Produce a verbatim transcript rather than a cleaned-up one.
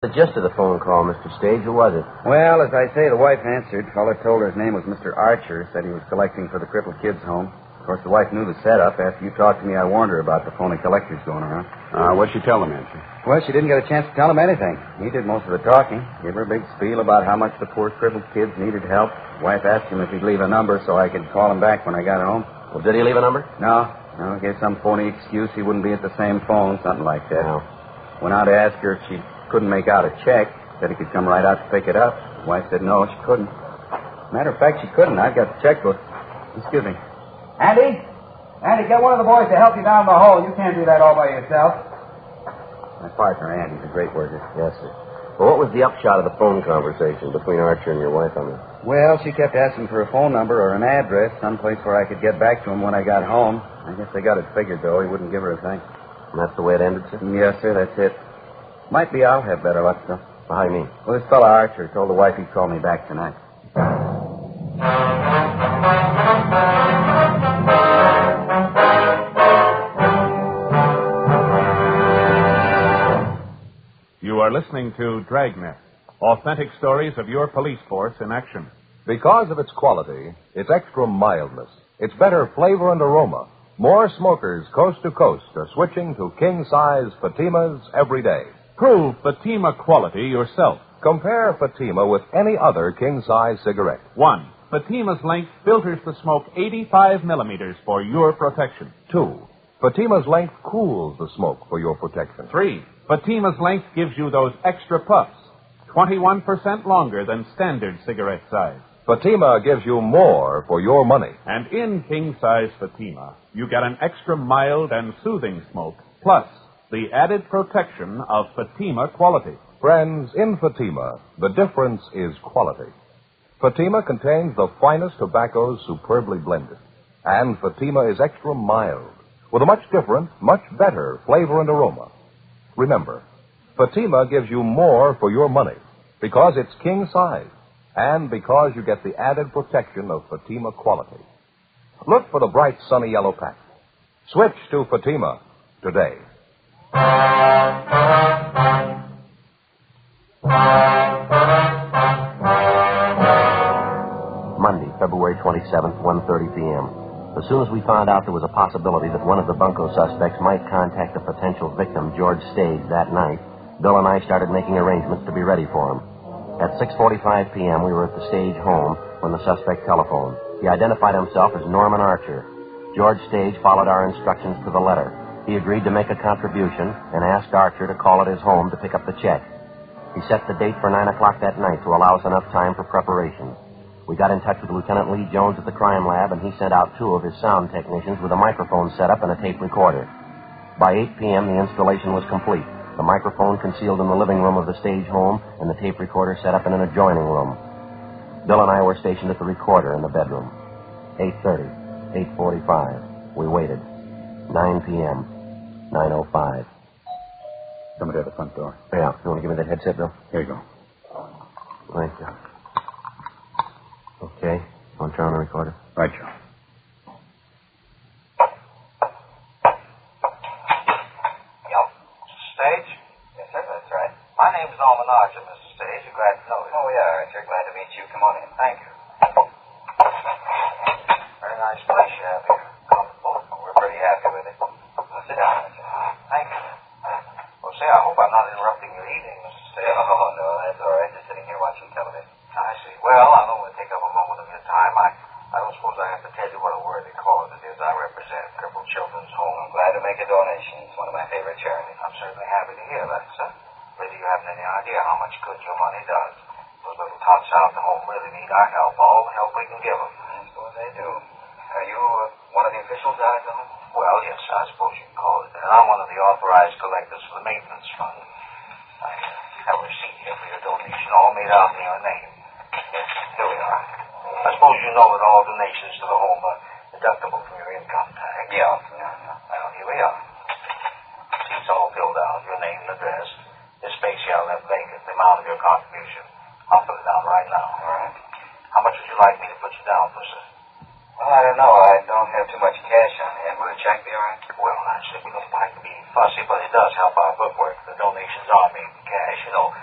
The gist of the phone call, Mister Stage. Who was it? Well, as I say, the wife answered. Feller told her his name was Mister Archer. Said he was collecting for the crippled kids' home. Of course, the wife knew the setup. After you talked to me, I warned her about the phony collectors going around. Uh, what'd she tell him, Nancy? Well, she didn't get a chance to tell him anything. He did most of the talking. Gave her a big spiel about how much the poor crippled kids needed help. The wife asked him if he'd leave a number so I could call him back when I got home. Well, did he leave a number? No. No, gave some phony excuse he wouldn't be at the same phone, something like that. No. Went out to ask her if she couldn't make out a check. Said he could come right out to pick it up. The wife said no, she couldn't. Matter of fact, she couldn't. I've got the checkbook. Excuse me. Andy? Andy, get one of the boys to help you down the hole. You can't do that all by yourself. My partner, Andy's a great worker. Yes, sir. Well, what was the upshot of the phone conversation between Archer and your wife on this? Well, she kept asking for a phone number or an address, someplace where I could get back to him when I got home. I guess they got it figured, though. He wouldn't give her a thing. And that's the way it ended, sir? Yes, sir, that's it. Might be I'll have better luck, though. Well, how do you mean? Well, this fellow Archer told the wife he'd call me back tonight. You are listening to Dragnet, authentic stories of your police force in action. Because of its quality, its extra mildness, its better flavor and aroma, more smokers coast to coast are switching to king-size Fatimas every day. Prove Fatima quality yourself. Compare Fatima with any other king-size cigarette. One, Fatima's length filters the smoke eighty-five millimeters for your protection. Two, Fatima's length cools the smoke for your protection. Three, Fatima's length gives you those extra puffs, twenty-one percent longer than standard cigarette size. Fatima gives you more for your money. And in king-size Fatima, you get an extra mild and soothing smoke, plus the added protection of Fatima quality. Friends, in Fatima, the difference is quality. Fatima contains the finest tobaccos superbly blended. And Fatima is extra mild, with a much different, much better flavor and aroma. Remember, Fatima gives you more for your money, because it's king size, and because you get the added protection of Fatima quality. Look for the bright sunny yellow pack. Switch to Fatima today. Monday, February twenty-seventh, one thirty p.m. As soon as we found out there was a possibility that one of the bunco suspects might contact the potential victim, George Stage, that night, Bill and I started making arrangements to be ready for him. At six forty-five p.m., we were at the Stage home when the suspect telephoned. He identified himself as Norman Archer. George Stage followed our instructions to the letter. He agreed to make a contribution and asked Archer to call at his home to pick up the check. He set the date for nine o'clock that night to allow us enough time for preparations. We got in touch with Lieutenant Lee Jones at the crime lab, and he sent out two of his sound technicians with a microphone set up and a tape recorder. By eight p.m., the installation was complete. The microphone concealed in the living room of the Stage home, and the tape recorder set up in an adjoining room. Bill and I were stationed at the recorder in the bedroom. eight thirty, eight forty-five. We waited. nine p.m., nine oh five. Somebody at the front door. Yeah, you want to give me that headset, Bill? Here you go. Thank you. Okay. Want to turn on the recorder? Right, Joe. Stage? Yes, sir, that's right. My name's Norman Archer, Mister Stage. You're glad to know it. Oh, yeah, Archer. Glad to meet you. Come on in. Thank you. Very nice place you have here. Comfortable. We're pretty happy with it. Well, sit down, Archer. Thank you. Well, say, I hope I'm not interrupting your evening, Mister Stage. Oh, no, that's all right. Just sitting here watching television. I see. Well, I don't want to take up a moment of your time. I, I don't suppose I have to tell you what a worthy cause it is I represent, Crippled Children's Home. I'm glad to make a donation. It's one of my favorite charities. I'm certainly happy to hear that, sir. Whether you haven't any idea how much good your money does. Those little tots out at home really need our help, all the help we can give them. That's what they do. Are you uh, one of the official guys on it? Well, yes, I suppose you can call it that. I'm one of the authorized collectors for the maintenance fund. I have a receipt here for your donation, all made out in your name. Yes, here we are. I suppose you know that all donations to the home are deductible from your income tax. Yeah, yeah, yeah. Well, here we are. It's all filled out, your name and address. This space here I left vacant, the amount of your contribution. I'll fill it down right now. All right. How much would you like me to put you down for, sir? Well, I don't know. I don't have too much cash on hand. Will a check be all right? Well, naturally, we don't like to be fussy, but it does help our bookwork. The donations are made in cash, you know.